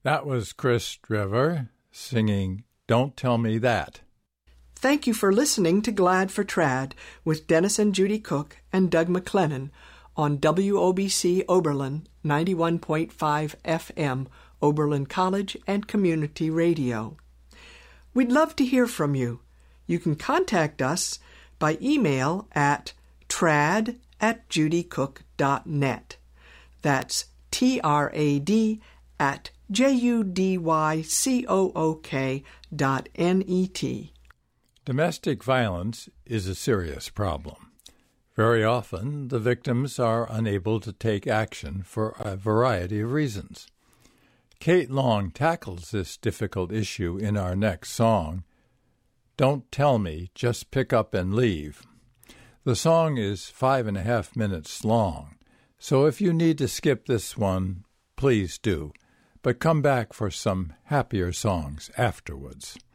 That was Chris Driver singing Don't Tell Me That. Thank you for listening to Glad for Trad with Dennis and Judy Cook and Doug McLennan on WOBC Oberlin 91.5 FM, Oberlin College and Community Radio. We'd love to hear from you. You can contact us by email at trad@judycook.net. That's trad@judycook.net. Domestic violence is a serious problem. Very often, the victims are unable to take action for a variety of reasons. Kate Long tackles this difficult issue in our next song, Don't Tell Me, Just Pick Up and Leave. The song is 5.5 minutes long, so if you need to skip this one, please do, but come back for some happier songs afterwards.